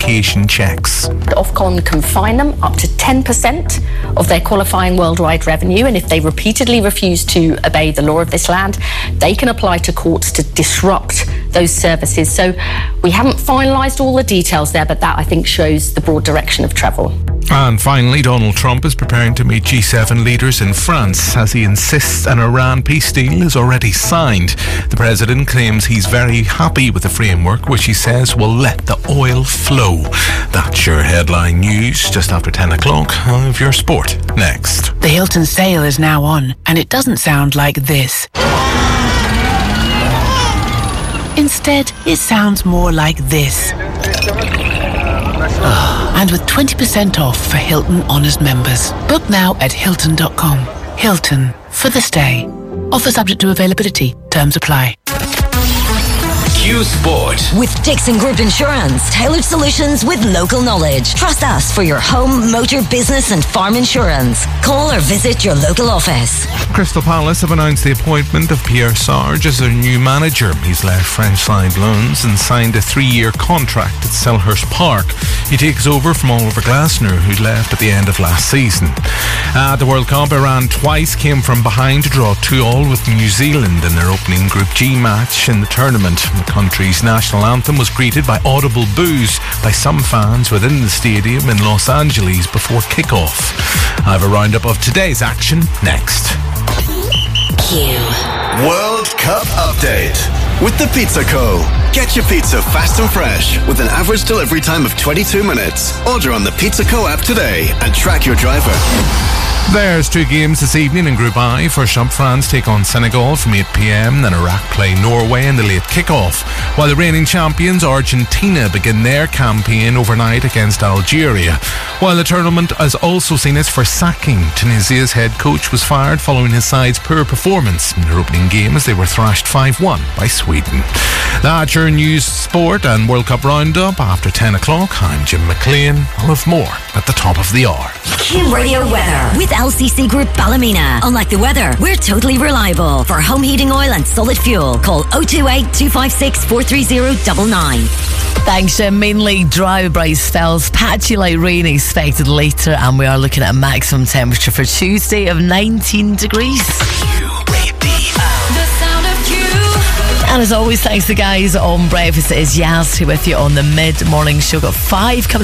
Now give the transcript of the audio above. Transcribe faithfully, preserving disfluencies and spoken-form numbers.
qualification checks. Ofcom can fine them up to ten percent of their qualifying worldwide revenue, and if they repeatedly refuse to obey the law of this land, they can apply to courts to disrupt those services. So we haven't finalised all the details there, but that, I think, shows the broad direction of travel. And finally, Donald Trump is preparing to meet G seven leaders in France as he insists an Iran peace deal is already signed. The president claims he's very happy with the framework, which he says will let the oil flow. That's your headline news just after ten o'clock. Of your sport next. The Hilton sale is now on, and it doesn't sound like this. Instead, it sounds more like this. And with twenty percent off for Hilton Honors members. Book now at Hilton dot com. Hilton, for the stay. Offer subject to availability. Terms apply. Q Sport. With Dixon Group Insurance. Tailored solutions with local knowledge. Trust us for your home, motor, business and farm insurance. Call or visit your local office. Crystal Palace have announced the appointment of Pierre Sarge as their new manager. He's left French side loans and signed a three-year contract at Selhurst Park. He takes over from Oliver Glasner, who left at the end of last season. At the World Cup, Iran twice came from behind to draw two all with New Zealand in their opening Group G match in the tournament. The country's national anthem was greeted by audible boos by some fans within the stadium in Los Angeles before kick-off. I have a roundup of today's action next. Q. World Cup update with the Pizza Co. Get your pizza fast and fresh with an average delivery time of twenty-two minutes. Order on the Pizza Co app today and track your driver. There's two games this evening in Group I. First up, France take on Senegal from eight p.m. Then Iraq play Norway in the late kick-off. While the reigning champions Argentina begin their campaign overnight against Algeria. While the tournament has also seen its first sacking. Tunisia's head coach was fired following his side's poor performance in their opening game as they were thrashed five one by Sweden. That's your news, sport and World Cup roundup after ten o'clock. I'm Jim McLean. I'll have more at the top of the hour. Q Radio weather with L C C Group Ballymena. Unlike the weather, we're totally reliable. For home heating oil and solid fuel, call oh two eight, two five six, four three zero nine nine. Thanks, Jim. Mainly dry, bright spells. Patchy light rain expected later, and we are looking at a maximum temperature for Tuesday of nineteen degrees. And as always, thanks to the guys on breakfast. It is Yaz here with you on the mid-morning show. Got five coming